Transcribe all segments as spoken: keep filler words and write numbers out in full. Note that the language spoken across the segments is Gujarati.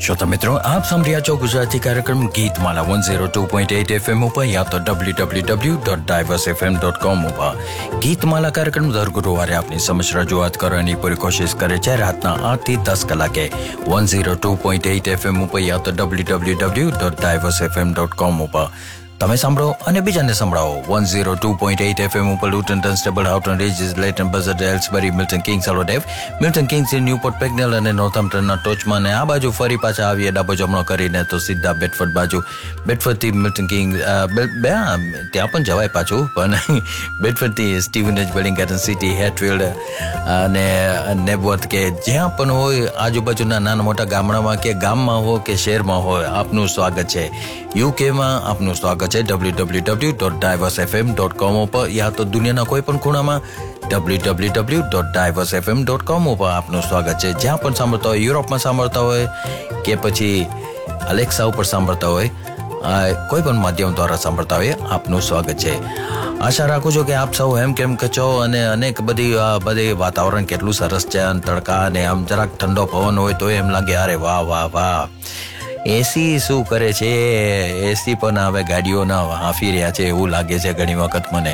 श्रोता मित्रों, आप सुन રહ્યા છો ગુજરાતી કાર્યક્રમ Geetmala one oh two point eight F M ઉપર યા તો w w w dot diverse f m dot com ઉપર. ગીતમાલા કાર્યક્રમ દર ગુરુવારે આપની સમક્ષ રજૂઆત કરવાની પૂરી કોશિશ કરે છે રાતના આઠ થી દસ કલાકે one oh two point eight F M ઉપર યા તો w w w dot diverse f m dot com ઉપર. તમે સાંભળો અને બીજાને સંભળાવો. one oh two point eight F M ઉપર લુટન ટન્સ્ટેબલ, હાઉટન રીજીસ, લેટન બઝર્ડ, એલ્સબરી, મિલ્ટન કિંગ્સ, અલોડેવ, મિલ્ટન કિંગ્સ, ન્યૂપોર્ટ પેગ્નેલ અને નોર્થમ્પ્ટનના ટોચમાં ને આ બાજુ ફરી પાછા આવીએ ડાબો જમણો કરીને તો સીધા બેટફર્ડ બાજુ. બેટફર્ડથી મિલ્ટન કિંગ્સ, ત્યાં પણ જવાય પાછું, પણ બેટફર્ડથી સ્ટીવનેજ, વેલિંગટન સિટી, હેટફિલ્ડ અને નેબવર્થ કે જ્યાં પણ હોય આજુબાજુના નાના મોટા ગામડામાં કે ગામમાં હો કે શહેરમાં હોય, આપનું સ્વાગત છે. યુકેમાં આપનું સ્વાગત છે w w w dot diverse f m dot com ઉપર યા તો દુનિયાના કોઈ પણ ખૂણામાં w w w dot diverse f m dot com ઉપર આપનું સ્વાગત છે. જ્યાં પણ સાંભળતા હોય, યુરોપમાં સાંભળતા હોય કે પછી અલેક્સા ઉપર સાંભળતા હોય, કોઈ પણ માધ્યમ દ્વારા સાંભળતા હોય, આપનું સ્વાગત છે. આશા રાખું છું કે આપ સૌ એમ કેમ કચો અને અનેક બધી બધી વાતાવરણ કેટલું સરસ છે અને તડકા અને આમ જરાક ઠંડો પવન હોય તો એમ લાગે અરે વાહ વાહ વાહ. એસી શું કરે છે? એસી પણ હવે ગાડીઓના હાંફી રહ્યા છે એવું લાગે છે ઘણી વખત મને.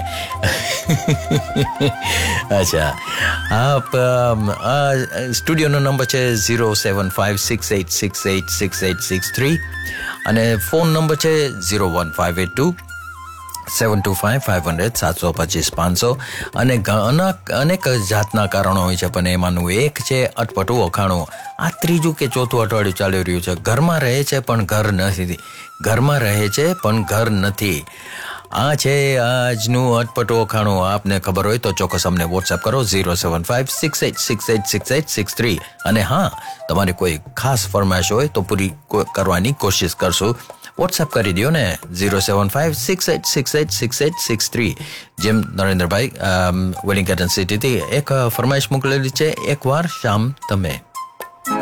અચ્છા, આપ સ્ટુડિયોનો નંબર છે zero seven five six eight six eight six eight six three અને ફોન નંબર છે zero one five eight two સેવન ટુ ફાઇવ ફાઇવ હંડ્રેડ સાતસો પચીસ પાંચસો. અને અનેક જાતના કારણો હોય છે પણ એમાંનું એક છે અટપટું વખાણું. આ ત્રીજું કે ચોથું અઠવાડિયું ચાલી રહ્યું છે. ઘરમાં રહે છે પણ ઘર નથી, ઘરમાં રહે છે પણ ઘર નથી. આ છે આજનું અટપટું વખાણું. આપને ખબર હોય તો ચોક્કસ અમને વોટ્સએપ કરો zero seven five six eight six eight six eight six three. અને હા, તમારી કોઈ ખાસ ફરમાઈશ હોય તો પૂરી કરવાની કોશિશ કરશું. વોટ્સએપ કરી દો ને zero seven five six eight six eight six eight six three. જેમ નરેન્દ્રભાઈ વેલિંગટન સિટીથી એક ફરમાઈશ મોકલેલી છે, એકવાર શામ તમે.